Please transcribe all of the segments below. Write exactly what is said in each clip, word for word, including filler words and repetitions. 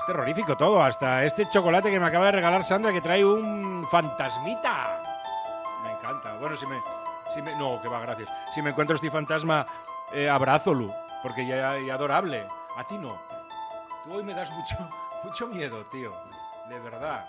Es terrorífico todo, hasta este chocolate que me acaba de regalar Sandra que trae un fantasmita. Me encanta. Bueno, si me... Si me no, que va, gracias. Si me encuentro este fantasma, eh, abrázolo, porque ya es adorable. A ti no. Tú hoy me das mucho, mucho miedo, tío. De verdad.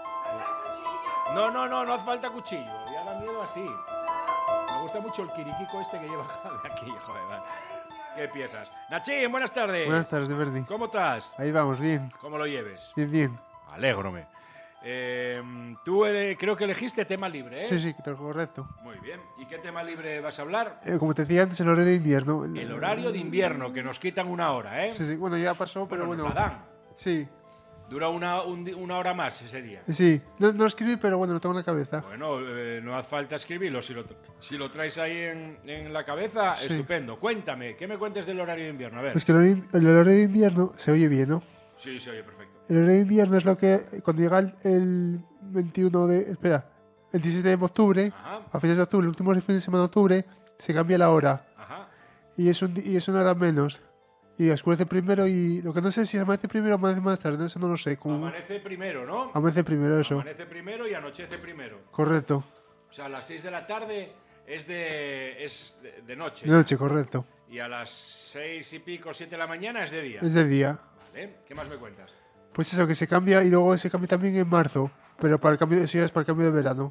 No, no, no, no hace falta cuchillo. Ya da miedo así. Me gusta mucho el quiriquico este que lleva aquí, joder. Vale. ¿Qué piezas? Nachín, buenas tardes. Buenas tardes, Berni. ¿Cómo estás? Ahí vamos, bien. ¿Cómo lo lleves? Bien, bien. Alégrome. Eh, tú eh, creo que elegiste tema libre, ¿eh? Sí, sí, correcto. Muy bien. ¿Y qué tema libre vas a hablar? Eh, como te decía antes, el horario de invierno. El horario de invierno, que nos quitan una hora, ¿eh? Sí, sí, bueno, ya pasó, pero bueno. bueno. Nos la dan. Sí. Dura una, un, una hora más ese día. Sí, no, no escribí, pero bueno, lo tengo en la cabeza. Bueno, eh, no hace falta escribirlo. Si lo, si lo traes ahí en, en la cabeza, sí. Estupendo. Cuéntame, ¿qué me cuentes del horario de invierno? A ver. Pues que el horario, el horario de invierno se oye bien, ¿no? Sí, se oye perfecto. El horario de invierno es lo que, cuando llega el, el veintiuno de... Espera, el diecisiete de octubre, Ajá. a fines de octubre, el último fin de semana de octubre, se cambia la hora. Ajá. Y es, un, y es una hora menos. Y oscurece primero y... Lo que no sé si amanece primero o amanece más tarde, eso no lo sé. Como... Amanece primero, ¿no? Amanece primero, eso. Amanece primero y anochece primero. Correcto. O sea, a las seis de la tarde es de, es de, de noche. De noche, correcto. Y a las seis y pico, siete de la mañana es de día. Es de día. Vale. ¿Qué más me cuentas? Pues eso, que se cambia y luego se cambia también en marzo. Pero para el cambio de es para el cambio de verano.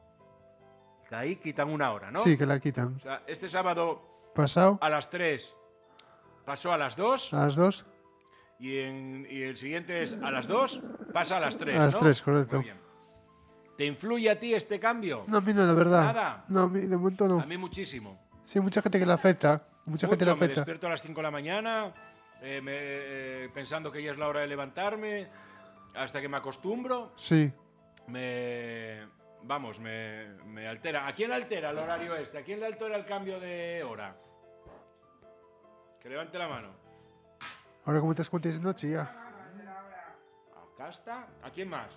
Que ahí quitan una hora, ¿no? Sí, que la quitan. O sea, este sábado Pasado. a las tres pasó a las dos. A las dos. Y, en, y el siguiente es a las dos, pasa a las tres, A las ¿no? tres, correcto. Muy bien. ¿Te influye a ti este cambio? No, a mí no, la verdad. ¿Nada? No, a mí de momento no. A mí muchísimo. Sí, mucha gente que le afecta. Mucha Mucho, gente le me afecta. despierto a las cinco de la mañana eh, me, eh, pensando que ya es la hora de levantarme, hasta que me acostumbro. Sí. Me... Vamos, me, me altera. ¿A quién le altera el horario este? ¿A quién le altera el cambio de hora? Que levante la mano. Ahora como te das cuenta es de noche ya. Acá está. ¿A quién más?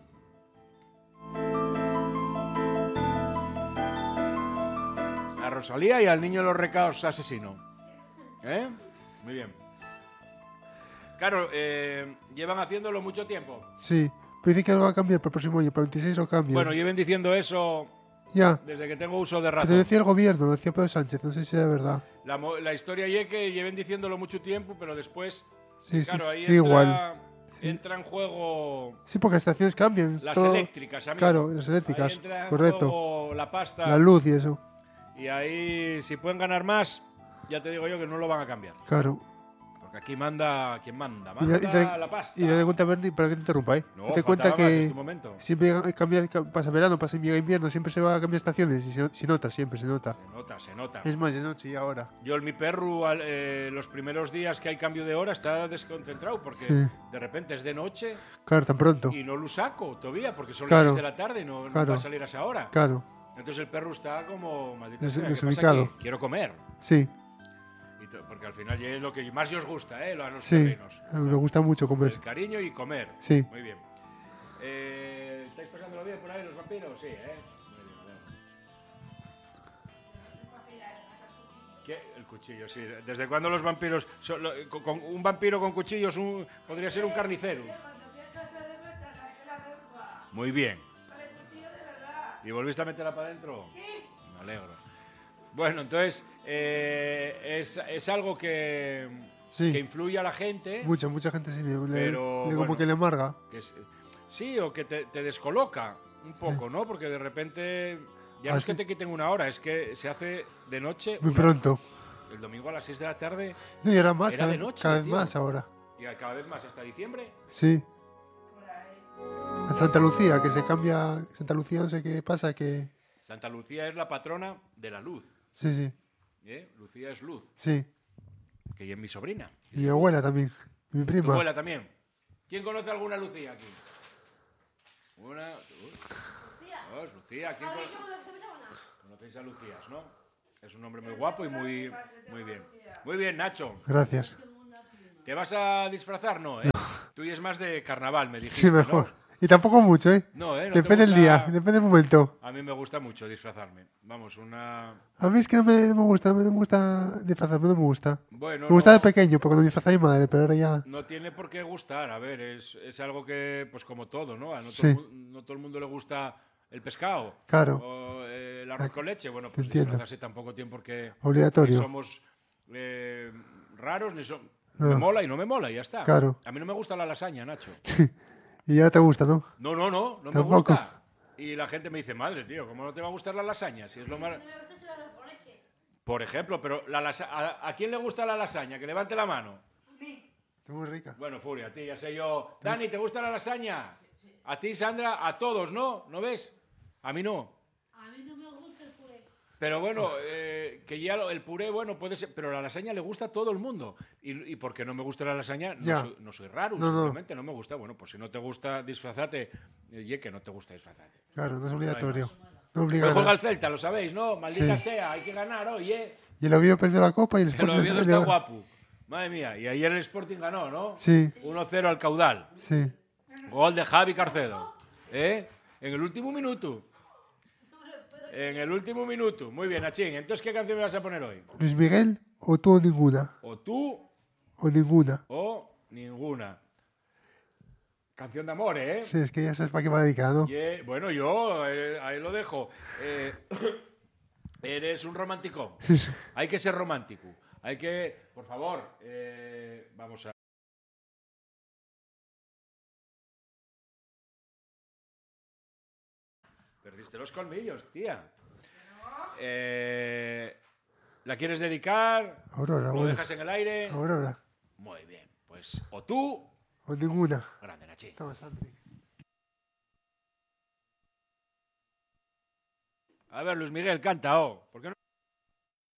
A Rosalía y al niño de los recados asesino. ¿Eh? Muy bien. Claro, eh, llevan haciéndolo mucho tiempo. Sí. Pero dicen que lo va a cambiar para el próximo año. Para el veintiséis lo cambian. Bueno, lleven diciendo eso ya. desde que tengo uso de Pero te razón. decía el gobierno, lo decía Pedro Sánchez. No sé si era verdad. La, mo- la historia es que lleven diciéndolo mucho tiempo, pero después... Sí, claro, sí, ahí sí, entra, igual. entra en juego... Sí, porque las estaciones cambian. Las todo... eléctricas, amigo. Claro, las eléctricas. Ahí entra en Correcto. juego la pasta. La luz y eso. Y ahí, si pueden ganar más, ya te digo yo que no lo van a cambiar. Claro. Porque aquí manda quien manda, Y manda te, y te- la pasta. y te das cuenta, Bernie, para que te interrumpa, ¿eh? No, te das cuenta faltaba más en que este momento. siempre cambia, pasa verano, pasa invierno, siempre se va a cambiar estaciones y se, se nota, siempre se nota. Se nota, se nota. Es más de noche y ahora. Yo, en mi perro, al- eh, los primeros días que hay cambio de hora, está desconcentrado porque Sí. de repente es de noche Claro, tan pronto. y no lo saco todavía porque son Claro. las seis de la tarde y no, no Claro. va a salir a esa hora. Claro, Entonces el perro está como, maldita Des- sea, ¿qué pasa desubicado. aquí? Quiero comer. sí, Y to- porque al final ya es lo que más os gusta, ¿eh? A los sí. perrinos. Me gusta mucho comer. El cariño y comer. Sí. Muy bien. Eh, ¿Estáis pasándolo bien por ahí los vampiros? Sí, ¿eh? Muy bien, vale. ¿Qué? El cuchillo, sí. ¿Desde cuándo los vampiros... son- lo- con, con un vampiro con cuchillos un- podría ser un carnicero? Muy bien. ¿Y volviste a meterla para adentro? Sí. Me alegro. Bueno, entonces, eh, es, es algo que, Sí. que influye a la gente. Mucha, mucha gente sí. Le, le- Pero, le- como bueno. que le amarga. Que es- sí, o que te, te descoloca un poco, ¿no? Porque de repente ya no Ah, es que sí. te quiten una hora, es que se hace de noche. Muy o sea, pronto. El domingo a las seis de la tarde No, y ahora más, Era cada, de noche, cada vez tío. más ahora. y cada vez más hasta diciembre. Sí. En Santa Lucía, que se cambia. Santa Lucía, no sé qué pasa, que. Santa Lucía es la patrona de la luz. Sí, sí. ¿eh? Lucía es luz, Sí. que ella es mi sobrina. Y mi abuela también. Y mi ¿Tu prima. abuela también? ¿Quién conoce alguna Lucía aquí? Una... Dos, Lucía. ¿Quién cono- ¿Conocéis a Lucías, no? Es un hombre muy guapo y muy, muy bien. Muy bien, Nacho. Gracias. ¿Te vas a disfrazar? No, ¿eh? Tú y es más de carnaval, me dijiste, Sí, mejor. ¿no? Y tampoco mucho, ¿eh? No, ¿eh? ¿No te Depende del gusta? día, depende del momento. A mí me gusta mucho disfrazarme. Vamos, una... A mí es que no me, no me gusta, no me gusta disfrazarme, no me gusta. Bueno, Me gusta no, de pequeño, porque no disfrazaba a mi madre, pero ahora ya... no tiene por qué gustar. A ver, es, es algo que, pues como todo, ¿no? A no, Sí. todo, el mu- no todo el mundo le gusta el pescado. Claro. O eh, el arroz con leche. Bueno, Te pues entiendo. disfrazarse tampoco tiene por qué... Obligatorio. Ni somos eh, raros, ni somos... No. Me mola y no me mola, y ya está. Claro. A mí no me gusta la lasaña, Nacho. Y ya te gusta, ¿no? No, no, no, no me Tampoco. gusta. Y la gente me dice, madre, tío, ¿cómo no te va a gustar la lasaña? Si es lo más... No me gusta el arroz con leche. Por ejemplo, pero la lasa- ¿a, a quién le gusta la lasaña? Que levante la mano. Está muy rica. Bueno, Furia, a ti, ya sé yo. Dani, ¿te gusta la lasaña? A ti, Sandra, a todos, ¿no? ¿No ves? A mí no. A mí no me gusta el puré. Pero bueno, eh, que ya lo- el puré, bueno, puede ser, pero la lasaña le gusta a todo el mundo. Y, y porque no me gusta la lasaña, no, Ya. soy, no soy raro, No, no. simplemente no. me gusta. Bueno, pues si no te gusta, disfrazate. Y que no te gusta, disfrazate. Claro, no es obligatorio. No Hoy obliga a juega nada. el Celta, lo sabéis, ¿no? Maldita Sí. sea, hay que ganar hoy, ¿eh? Y el Oviedo perdió la copa y el El Sporting Oviedo le está salió- guapo. Madre mía, y ayer el Sporting ganó, ¿no? Sí, uno cero al caudal. sí. Gol de Javi Carcedo. ¿Eh? En el último minuto. En el último minuto. Muy bien, Achín. Entonces, ¿qué canción me vas a poner hoy? Luis Miguel o tú o ninguna. O tú O ninguna. o ninguna. Canción de amor, ¿eh? Sí, es que ya sabes para qué va dedicada, ¿no? Ye- bueno, yo eh, ahí lo dejo. Eh, eres un romántico. Hay que ser romántico. Hay que, por favor, eh, vamos a... Perdiste los colmillos, tía. Eh, ¿La quieres dedicar? Aurora, ¿Lo bueno. dejas en el aire? Aurora. Muy bien. Pues o tú, O ninguna. grande Nachi. Toma, Sandri. A ver, Luis Miguel, canta, oh. ¿Por qué no?